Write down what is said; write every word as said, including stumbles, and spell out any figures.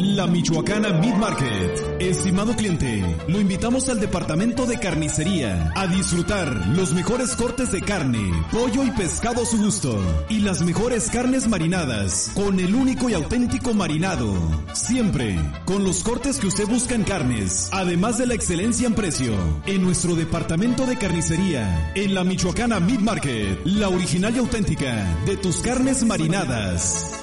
La Michoacana Meat Market. Estimado cliente, lo invitamos al departamento de carnicería a disfrutar los mejores cortes de carne, pollo y pescado a su gusto y las mejores carnes marinadas con el único y auténtico marinado. Siempre con los cortes que usted busca en carnes, además de la excelencia en precio. En nuestro departamento de carnicería, en la Michoacana Meat Market, la original y auténtica de tus carnes marinadas.